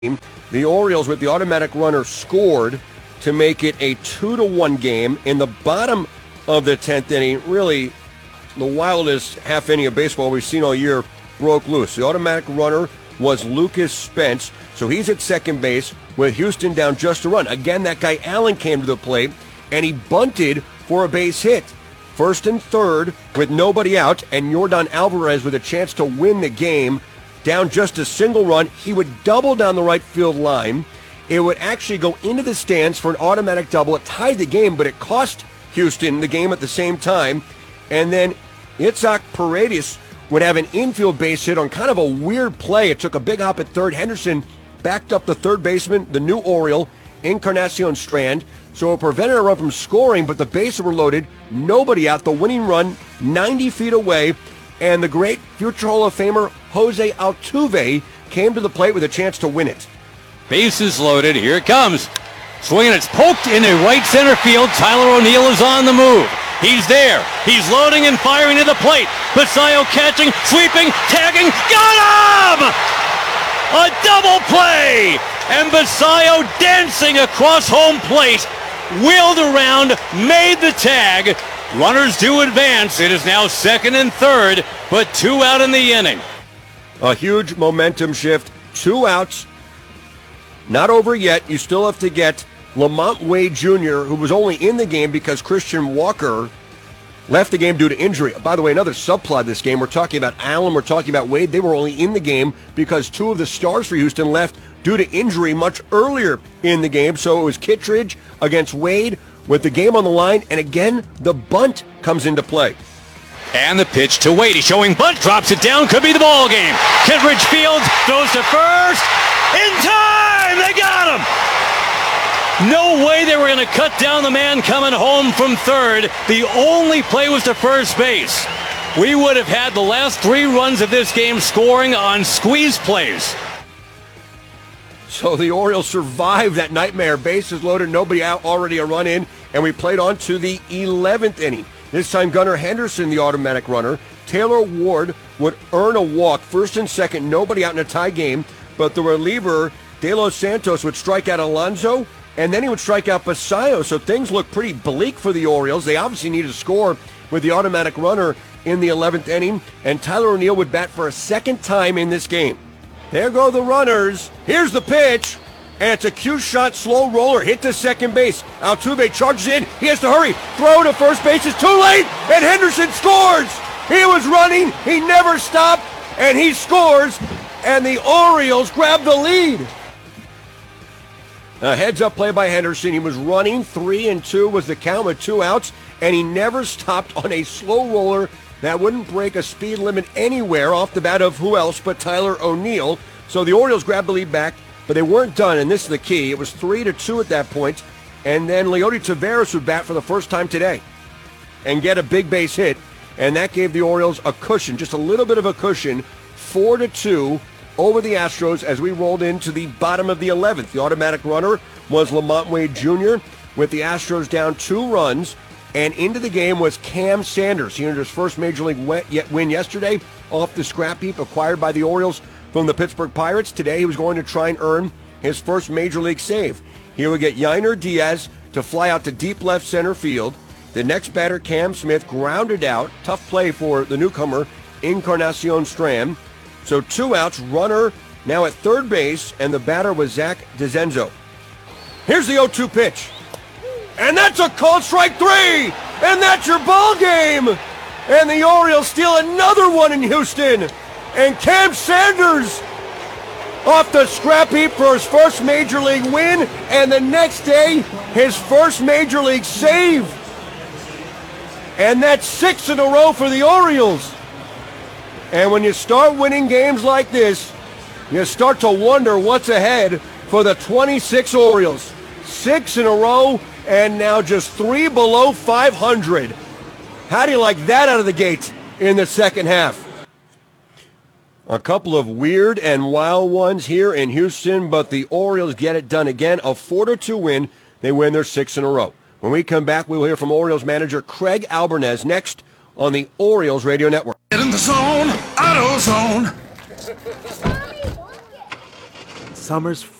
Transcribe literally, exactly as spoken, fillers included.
The Orioles, with the automatic runner, scored to make it a two to one game. In the bottom of the tenth inning, really the wildest half inning of baseball we've seen all year broke loose. The automatic runner was Lucas Spence, so he's at second base with Houston down just a run. Again, that guy Allen came to the plate, and he bunted for a base hit. First and third with nobody out, and Yordan Alvarez with a chance to win the game. Down just a single run, he would double down the right field line. It would actually go into the stands for an automatic double. It tied the game, but it cost Houston the game at the same time. And then Itzhak Paredes would have an infield base hit on kind of a weird play. It took a big hop at third. Henderson backed up the third baseman, the new Oriole, Encarnacion Strand. So it prevented a run from scoring, but the bases were loaded. Nobody out. The winning run ninety feet away. And the great future Hall of Famer Jose Altuve came to the plate with a chance to win it. Bases loaded. Here it comes. Swinging. It's poked into right center field. Tyler O'Neill is on the move. He's there. He's loading and firing to the plate. Basayo catching, sweeping, tagging. Got him! A double play! And Basayo dancing across home plate. Wheeled around, made the tag. Runners do advance. It is now second and third, but two out in the inning. A huge momentum shift. Two outs. Not over yet. You still have to get Lamont Wade Junior, who was only in the game because Christian Walker left the game due to injury. By the way, another subplot of this game. We're talking about Allen. We're talking about Wade. They were only in the game because two of the stars for Houston left due to injury much earlier in the game. So it was Kittredge against Wade with the game on the line. And again, the bunt comes into play. And the pitch to Wade. He's showing bunt, drops it down, could be the ball game. Kittredge fields, throws to first. In time! They got him! No way they were going to cut down the man coming home from third. The only play was to first base. We would have had the last three runs of this game scoring on squeeze plays. So the Orioles survived that nightmare. Bases loaded, nobody out, already a run in, and we played on to the eleventh inning. This time Gunnar Henderson, the automatic runner. Taylor Ward would earn a walk. First and second, nobody out in a tie game, but the reliever, De Los Santos, would strike out Alonso, and then he would strike out Basayo. So things look pretty bleak for the Orioles. They obviously need a score with the automatic runner in the eleventh inning, and Tyler O'Neill would bat for a second time in this game. There go the runners. Here's the pitch, and it's a cue shot, slow roller, hit to second base. Altuve charges in. He has to hurry. Throw to first base is too late, and Henderson scores. He was running. He never stopped, and he scores, and the Orioles grab the lead. A heads-up play by Henderson. He was running. Three and two was the count with two outs, and he never stopped on a slow roller that wouldn't break a speed limit anywhere off the bat of who else but Tyler O'Neill. So the Orioles grabbed the lead back, but they weren't done, and this is the key. It was three to two at that point, and then Leody Taveras would bat for the first time today and get a big base hit, and that gave the Orioles a cushion, just a little bit of a cushion, four to two over the Astros as we rolled into the bottom of the eleventh. The automatic runner was Lamont Wade Junior with the Astros down two runs. And into the game was Cam Sanders. He earned his first Major League win yesterday off the scrap heap acquired by the Orioles from the Pittsburgh Pirates. Today he was going to try and earn his first Major League save. He would get Yainer Diaz to fly out to deep left center field. The next batter, Cam Smith, grounded out. Tough play for the newcomer, Encarnacion Strand. So two outs, runner now at third base, and the batter was Zach DeZenzo. Here's the oh two pitch. And that's a called strike three! And that's your ball game! And the Orioles steal another one in Houston! And Cam Sanders off the scrap heap for his first Major League win, and the next day, his first Major League save! And that's six in a row for the Orioles! And when you start winning games like this, you start to wonder what's ahead for the twenty-six Orioles. Six in a row, and now just three below five hundred. How do you like that out of the gate in the second half? A couple of weird and wild ones here in Houston, but the Orioles get it done again. A four to two win. They win their sixth in a row. When we come back, we will hear from Orioles manager Craig Albernez next on the Orioles Radio Network. Get in the zone, AutoZone. summer's